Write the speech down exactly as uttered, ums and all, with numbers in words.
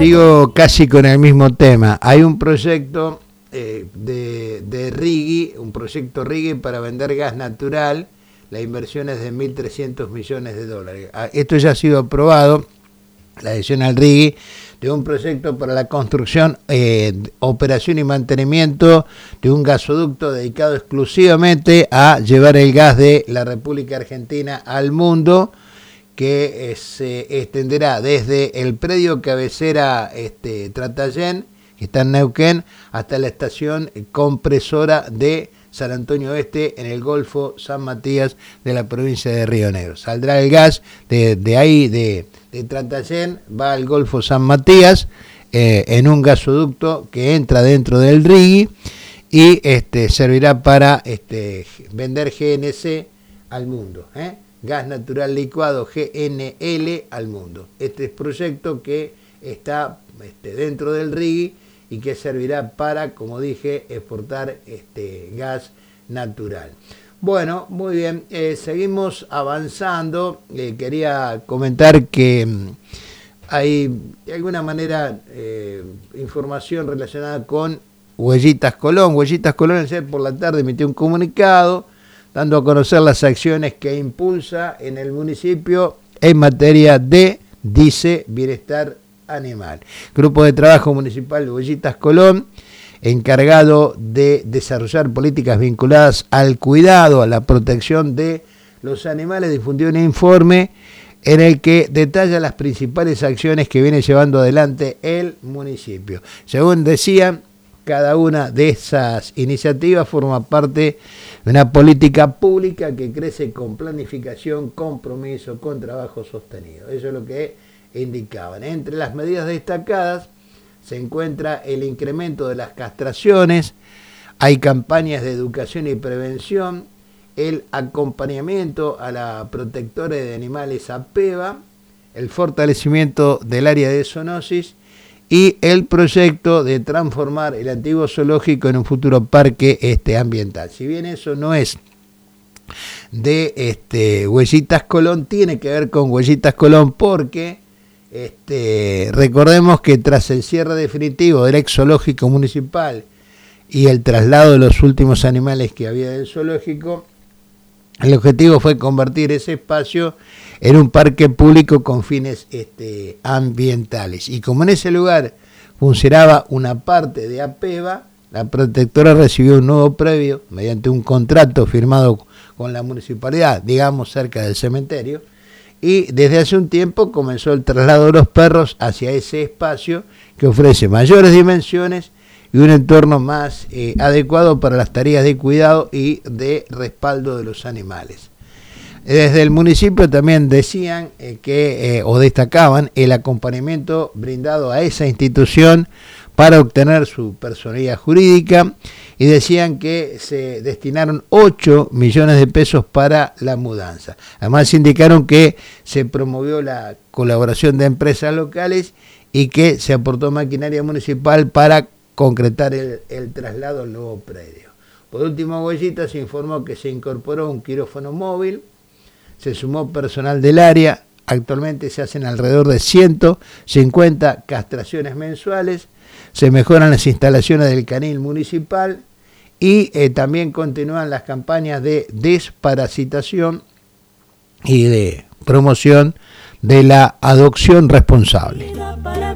sigo casi con el mismo tema. Hay un proyecto eh, de, de Rigui, un proyecto Rigui para vender gas natural. La inversión es de mil trescientos millones de dólares. Esto ya ha sido aprobado, la adhesión al Rigui, de un proyecto para la construcción, eh, operación y mantenimiento de un gasoducto dedicado exclusivamente a llevar el gas de la República Argentina al mundo, que eh, se extenderá desde el predio cabecera este, Tratayén, que está en Neuquén, hasta la estación compresora de San Antonio Oeste, en el Golfo San Matías de la provincia de Río Negro. Saldrá el gas de, de ahí, de, de Tratayén, va al Golfo San Matías, eh, en un gasoducto que entra dentro del Rigui y este, servirá para este, vender G N C al mundo, ¿eh? Gas natural licuado, G N L, al mundo. Este es proyecto que está este, dentro del Rigui y que servirá para, como dije, exportar este gas natural. Bueno, muy bien, eh, seguimos avanzando. Eh, quería comentar que mmm, hay de alguna manera eh, información relacionada con Huellitas Colón. Huellitas Colón ayer por la tarde emitió un comunicado dando a conocer las acciones que impulsa en el municipio en materia de, dice, bienestar animal. Grupo de Trabajo Municipal de Huellitas Colón, encargado de desarrollar políticas vinculadas al cuidado, a la protección de los animales, difundió un informe en el que detalla las principales acciones que viene llevando adelante el municipio. Según decían, cada una de esas iniciativas forma parte de una política pública que crece con planificación, compromiso, con trabajo sostenido. Eso es lo que indicaban. Entre las medidas destacadas se encuentra el incremento de las castraciones, hay campañas de educación y prevención, el acompañamiento a la protectora de animales APEVA, el fortalecimiento del área de zoonosis y el proyecto de transformar el antiguo zoológico en un futuro parque este, ambiental. Si bien eso no es de este, Huellitas Colón, tiene que ver con Huellitas Colón porque este, recordemos que tras el cierre definitivo del ex zoológico municipal y el traslado de los últimos animales que había del zoológico, el objetivo fue convertir ese espacio en un parque público con fines este, ambientales. Y como en ese lugar funcionaba una parte de APEVA, la protectora recibió un nuevo predio mediante un contrato firmado con la municipalidad, digamos cerca del cementerio, y desde hace un tiempo comenzó el traslado de los perros hacia ese espacio que ofrece mayores dimensiones y un entorno más eh, adecuado para las tareas de cuidado y de respaldo de los animales. Desde el municipio también decían eh, que, eh, o destacaban, el acompañamiento brindado a esa institución para obtener su personalidad jurídica y decían que se destinaron ocho millones de pesos para la mudanza. Además indicaron que se promovió la colaboración de empresas locales y que se aportó maquinaria municipal para concretar el, el traslado al nuevo predio. Por último, Huellitas informó que se incorporó un quirófano móvil, se sumó personal del área, actualmente se hacen alrededor de ciento cincuenta castraciones mensuales, se mejoran las instalaciones del canil municipal y eh, también continúan las campañas de desparasitación y de promoción de la adopción responsable.